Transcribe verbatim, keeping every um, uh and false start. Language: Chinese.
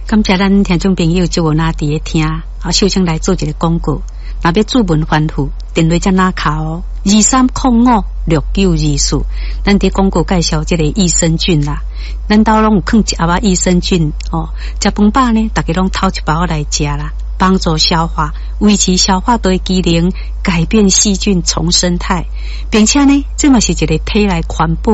感谢咱听众朋友就我那伫咧听，啊，首先来做一个广告。若要注文反复，电话才哪卡哦，二三零五六九二四。咱伫广告介绍这个益生菌啦，咱兜拢有放一盒仔益生菌哦。食饭饱呢，大家拢偷一包来食啦，帮助消化，维持消化道机能，改变细菌重生态，并且呢，这嘛是一个体内环保